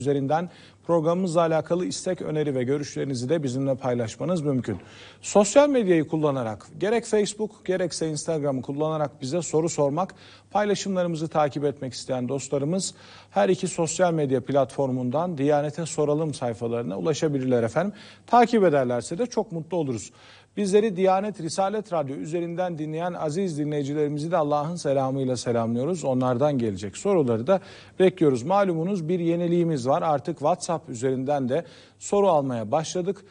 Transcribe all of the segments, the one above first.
üzerinden programımızla alakalı istek, öneri ve görüşlerinizi de bizimle paylaşmanız mümkün. Sosyal medyayı kullanarak, gerek Facebook gerekse Instagram'ı kullanarak bize soru sormak, paylaşımlarımızı takip etmek isteyen dostlarımız her iki sosyal medya platformundan Diyanet'e Soralım sayfalarına ulaşabilirler efendim. Takip ederlerse de çok mutlu oluruz. Bizleri Diyanet Risalet Radyo üzerinden dinleyen aziz dinleyicilerimizi de Allah'ın selamıyla selamlıyoruz. Onlardan gelecek soruları da bekliyoruz. Malumunuz bir yeniliğimiz var. Artık WhatsApp üzerinden de soru almaya başladık.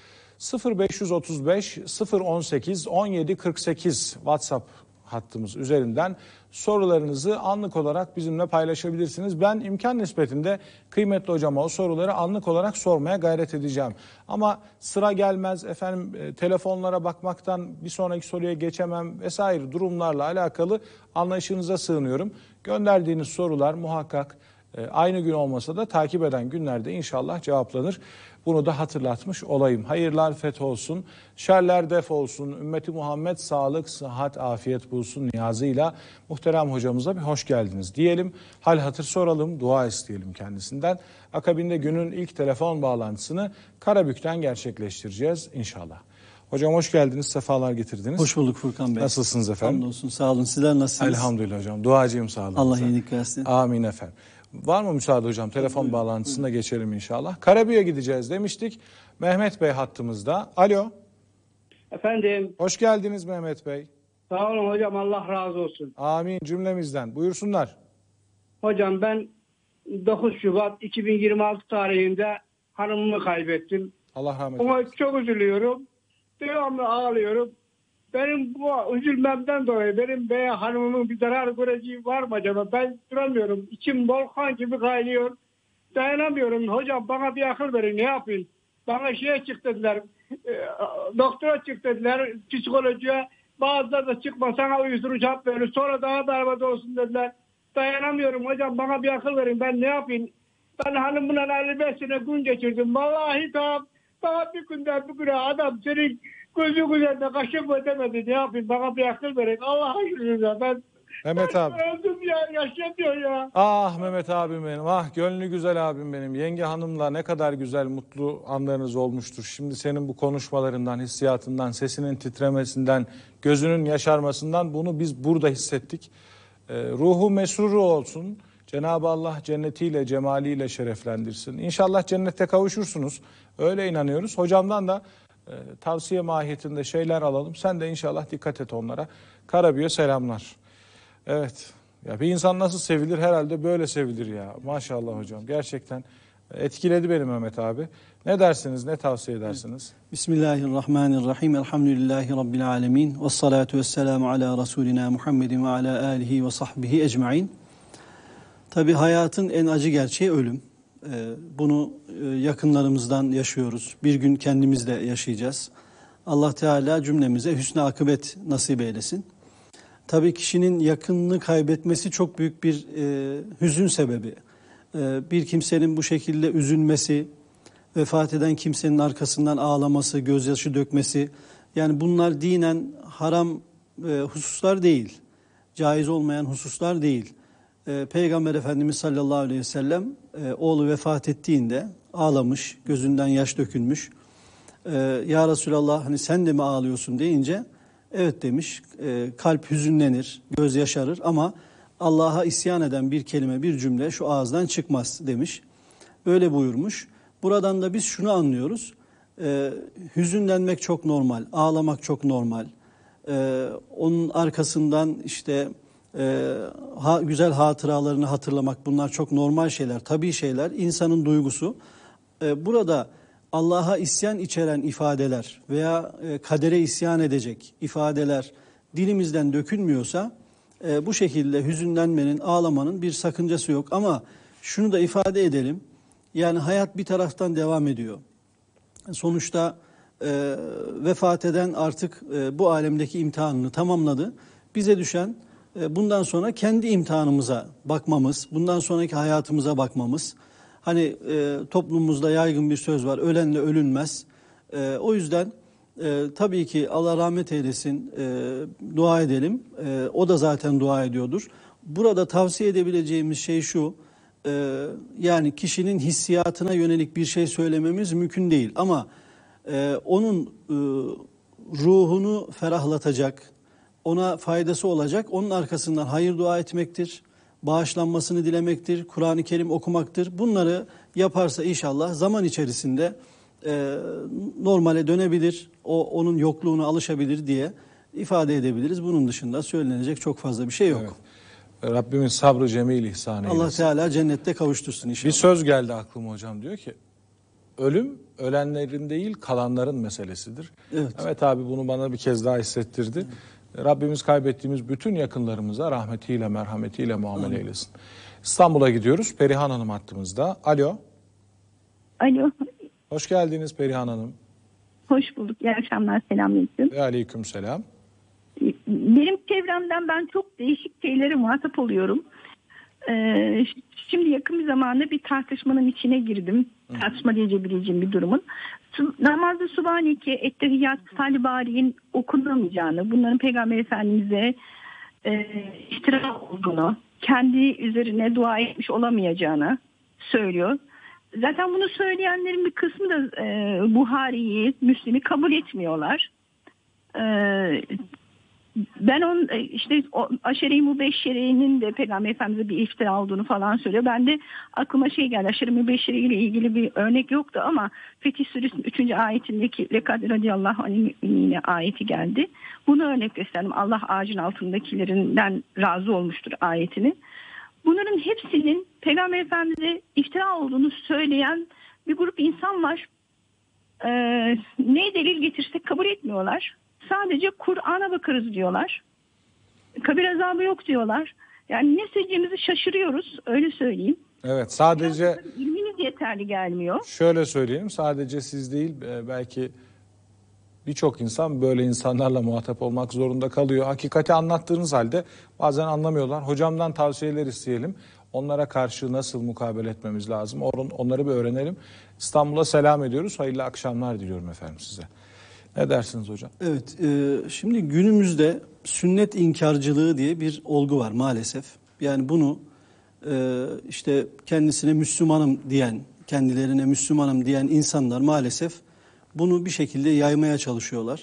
0535 018 17 48 WhatsApp hattımız üzerinden sorularınızı anlık olarak bizimle paylaşabilirsiniz. Ben imkan nispetinde kıymetli hocama o soruları anlık olarak sormaya gayret edeceğim. Ama sıra gelmez efendim, telefonlara bakmaktan bir sonraki soruya geçemem vesaire durumlarla alakalı anlayışınıza sığınıyorum. Gönderdiğiniz sorular muhakkak aynı gün olmasa da takip eden günlerde inşallah cevaplanır. Bunu da hatırlatmış olayım. Hayırlar feth olsun, şerler def olsun, ümmeti Muhammed sağlık, sıhhat, afiyet bulsun niyazıyla muhterem hocamıza bir hoş geldiniz diyelim. Hal hatır soralım, dua isteyelim kendisinden. Akabinde günün ilk telefon bağlantısını Karabük'ten gerçekleştireceğiz inşallah. Hocam hoş geldiniz, sefalar getirdiniz. Hoş bulduk Furkan Bey. Nasılsınız efendim? Hamdolsun, sağ olun. Sizler nasılsınız? Elhamdülillah hocam, duacıyım sağ olun. Allah iyilik versin. Amin efendim. Var mı müsaade hocam? Telefon bağlantısına geçelim inşallah. Karabük'e gideceğiz demiştik. Mehmet Bey hattımızda. Alo. Efendim. Hoş geldiniz Mehmet Bey. Sağ olun hocam, Allah razı olsun. Amin cümlemizden. Buyursunlar. Hocam ben 9 Şubat 2026 tarihinde hanımımı kaybettim. Allah rahmet Ona eylesin. çok üzülüyorum. Devamlı ağlıyorum. Benim bu üzülmemden dolayı benim veya hanımımın bir zarar göreceği var mı acaba? Ben duramıyorum. İçim volkan gibi kaynıyor. Dayanamıyorum. Hocam bana bir akıl verin, ne yapayım? Bana şeye çık dediler. Doktora çık dediler. Psikolojiye. Bazıları da çıkma, sana uyuşturucu hap verir. Sonra daha berbat olsun dediler. Dayanamıyorum hocam, bana bir akıl verin. Ben ne yapayım? Ben hanımımla 55 sene gün geçirdim. Vallahi tamam. Bana bir günden bir güne adam senin gözü güzelde kaşık ödemedi. Ne yapayım? Bana bir akıl verin. Allah'a şükür ben. Mehmet abi. Öldüm ya, yaşamıyor ya. Ah Mehmet abim benim. Ah gönlü güzel abim benim. Yenge hanımla ne kadar güzel mutlu anlarınız olmuştur. Şimdi senin bu konuşmalarından, hissiyatından, sesinin titremesinden, gözünün yaşarmasından bunu biz burada hissettik. Ruhu mesruru olsun. Cenab-ı Allah cennetiyle, cemaliyle şereflendirsin. İnşallah cennette kavuşursunuz. Öyle inanıyoruz. Hocamdan da tavsiye mahiyetinde şeyler alalım. Sen de inşallah dikkat et onlara. Karabük'e selamlar. Evet. Ya bir insan nasıl sevilir? Herhalde böyle sevilir ya. Maşallah hocam. Gerçekten etkiledi beni Mehmet abi. Ne dersiniz? Ne tavsiye edersiniz? Bismillahirrahmanirrahim. Elhamdülillahi Rabbil alemin. Vessalatu vesselamu ala Resulina Muhammedin ve ala alihi ve sahbihi ecmain. Tabii hayatın en acı gerçeği ölüm. Bunu yakınlarımızdan yaşıyoruz. Bir gün kendimiz de yaşayacağız. Allah Teala cümlemize hüsnü akıbet nasip eylesin. Tabii kişinin yakınını kaybetmesi çok büyük bir hüzün sebebi. Bir kimsenin bu şekilde üzülmesi, vefat eden kimsenin arkasından ağlaması, gözyaşı dökmesi, yani bunlar dinen haram hususlar değil, caiz olmayan hususlar değil. Peygamber Efendimiz sallallahu aleyhi ve sellem oğlu vefat ettiğinde ağlamış, gözünden yaş dökülmüş. Ya Resulallah hani sen de mi ağlıyorsun deyince evet demiş, kalp hüzünlenir, göz yaşarır ama Allah'a isyan eden bir kelime, bir cümle şu ağızdan çıkmaz demiş. Böyle buyurmuş. Buradan da biz şunu anlıyoruz. Hüzünlenmek çok normal, ağlamak çok normal. Onun arkasından işte güzel hatıralarını hatırlamak, bunlar çok normal şeyler, tabii şeyler, insanın duygusu. Burada Allah'a isyan içeren ifadeler veya kadere isyan edecek ifadeler dilimizden dökülmüyorsa bu şekilde hüzünlenmenin, ağlamanın bir sakıncası yok. Ama şunu da ifade edelim, yani hayat bir taraftan devam ediyor. Sonuçta vefat eden artık bu alemdeki imtihanını tamamladı. Bize düşen bundan sonra kendi imtihanımıza bakmamız, bundan sonraki hayatımıza bakmamız. Hani toplumumuzda yaygın bir söz var, ölenle ölünmez. O yüzden tabii ki Allah rahmet eylesin, dua edelim. O da zaten dua ediyordur. Burada tavsiye edebileceğimiz şey şu, yani kişinin hissiyatına yönelik bir şey söylememiz mümkün değil. Ama onun ruhunu ferahlatacak, ona faydası olacak, onun arkasından hayır dua etmektir, bağışlanmasını dilemektir, Kur'an-ı Kerim okumaktır. Bunları yaparsa inşallah zaman içerisinde normale dönebilir, onun yokluğuna alışabilir diye ifade edebiliriz. Bunun dışında söylenecek çok fazla bir şey yok. Evet. Rabbimiz sabrı cemil ihsan eylesin. Allah Teala cennette kavuştursun inşallah. Bir söz geldi aklıma hocam, diyor ki ölüm ölenlerin değil kalanların meselesidir. Evet. Evet abi, bunu bana bir kez daha hissettirdi. Rabbimiz kaybettiğimiz bütün yakınlarımıza rahmetiyle merhametiyle muamele eylesin. İstanbul'a gidiyoruz. Perihan Hanım hattımızda. Alo. Alo. Hoş geldiniz Perihan Hanım. Hoş bulduk. İyi akşamlar. Selamünaleyküm. Ve aleyküm selam. Benim çevremden ben çok değişik şeylere muhatap oluyorum. Şimdi yakın bir zamanda bir tartışmanın içine girdim. Tartışma diyebileceğim bir durumun. Namazda Subhaneke, Ettehiyyat, Salibari'nin okunamayacağını, bunların Peygamber Efendimiz'e iftira olduğunu, kendi üzerine dua etmiş olamayacağını söylüyor. Zaten bunu söyleyenlerin bir kısmı da Buhari'yi, Müslim'i kabul etmiyorlar. Ben o Aşere-i Mübeşşere'nin de Peygamber Efendimiz'e bir iftira olduğunu falan söylüyor. Ben de aklıma şey geldi. Aşere-i Mübeşşere ile ilgili bir örnek yoktu ama Fetih Suresi'nin 3. ayetindeki lekad radiyallahu anil müminine ayeti geldi. Bunu örnek gösterdim. Allah ağacın altındakilerinden razı olmuştur ayetini. Bunların hepsinin Peygamber Efendimiz'e iftira olduğunu söyleyen bir grup insan var. Ne delil getirsek kabul etmiyorlar. Sadece Kur'an'a bakarız diyorlar. Kabir azabı yok diyorlar. Yani ne söyleyeceğimizi şaşırıyoruz, öyle söyleyeyim. Evet, sadece ilminiz yeterli gelmiyor. şöyle söyleyeyim, sadece siz değil belki birçok insan böyle insanlarla muhatap olmak zorunda kalıyor. Hakikati anlattığınız halde bazen anlamıyorlar. Hocamdan tavsiyeler isteyelim. Onlara karşı nasıl mukabele etmemiz lazım? Onları bir öğrenelim. İstanbul'a selam ediyoruz. Hayırlı akşamlar diliyorum efendim size. Ne dersiniz hocam? Evet, şimdi günümüzde sünnet inkarcılığı diye bir olgu var maalesef. Yani bunu işte kendisine Müslümanım diyen, kendilerine Müslümanım diyen insanlar maalesef bunu bir şekilde yaymaya çalışıyorlar.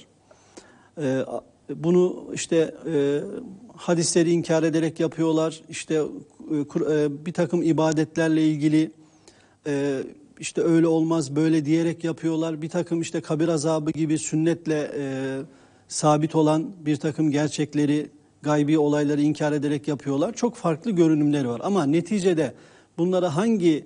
Bunu işte hadisleri inkar ederek yapıyorlar. İşte bir takım ibadetlerle ilgili işte öyle olmaz böyle diyerek yapıyorlar. Bir takım işte kabir azabı gibi sünnetle sabit olan bir takım gerçekleri, gaybi olayları inkar ederek yapıyorlar. Çok farklı görünümleri var ama neticede bunları hangi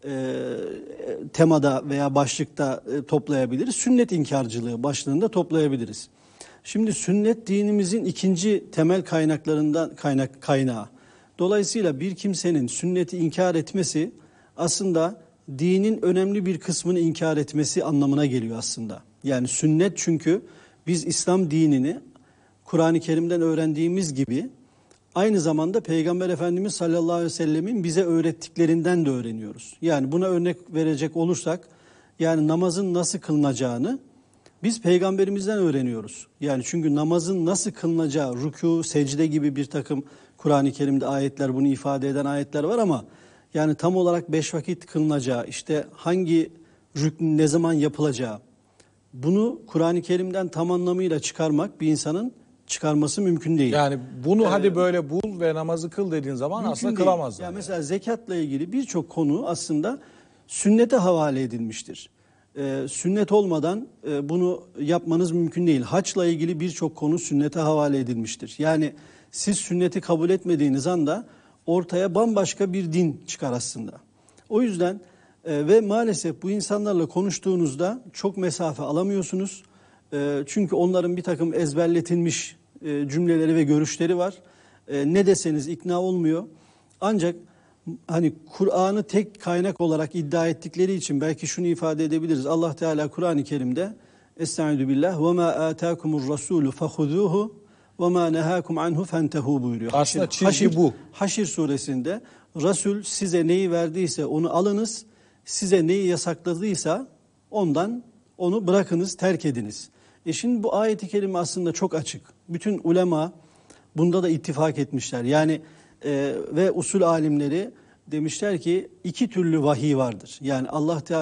temada veya başlıkta toplayabiliriz? Sünnet inkarcılığı başlığında toplayabiliriz. Şimdi sünnet dinimizin ikinci temel kaynağı. Dolayısıyla bir kimsenin sünneti inkar etmesi aslında dinin önemli bir kısmını inkar etmesi anlamına geliyor aslında. Yani sünnet, çünkü biz İslam dinini Kur'an-ı Kerim'den öğrendiğimiz gibi aynı zamanda Peygamber Efendimiz sallallahu aleyhi ve sellemin bize öğrettiklerinden de öğreniyoruz. Yani buna örnek verecek olursak, yani namazın nasıl kılınacağını biz Peygamberimizden öğreniyoruz. Yani çünkü namazın nasıl kılınacağı, rükû, secde gibi bir takım Kur'an-ı Kerim'de ayetler, bunu ifade eden ayetler var ama yani tam olarak 5 vakit kılınacağı, işte hangi rükün ne zaman yapılacağı, bunu Kur'an-ı Kerim'den tam anlamıyla çıkarmak bir insanın çıkarması mümkün değil. Yani bunu hadi böyle bul ve namazı kıl dediğin zaman aslında kılamazlar. Yani mesela zekatla ilgili birçok konu aslında sünnete havale edilmiştir. Sünnet olmadan bunu yapmanız mümkün değil. Haçla ilgili birçok konu sünnete havale edilmiştir. Yani siz sünneti kabul etmediğiniz anda ortaya bambaşka bir din çıkar aslında. O yüzden ve maalesef bu insanlarla konuştuğunuzda çok mesafe alamıyorsunuz. Çünkü onların bir takım ezberletilmiş cümleleri ve görüşleri var. Ne deseniz ikna olmuyor. Ancak hani Kur'an'ı tek kaynak olarak iddia ettikleri için belki şunu ifade edebiliriz. Allah Teala Kur'an-ı Kerim'de Estaizu billah ve ma atakumur rasulu fehuzuhu ve ma nehakum anhu fentehu buyuruyor. Aslında çizgi bu. Haşr suresinde Resul size neyi verdiyse onu alınız, size neyi yasakladıysa onu bırakınız, terk ediniz. Şimdi bu ayet-i kerime aslında çok açık. Bütün ulema bunda da ittifak etmişler. Yani ve usul alimleri demişler ki iki türlü vahiy vardır. Yani Allah Teala